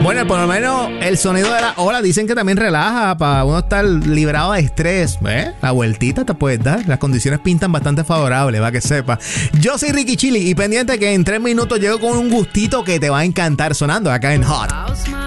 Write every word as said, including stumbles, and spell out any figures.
Bueno, por lo menos el sonido de la ola dicen que también relaja para uno estar librado de estrés. ¿Eh? La vueltita te puedes dar. Las condiciones pintan bastante favorables, va que sepa. Yo soy Ricky Chili y pendiente que en tres minutos llego con un gustito que te va a encantar sonando acá en Hot.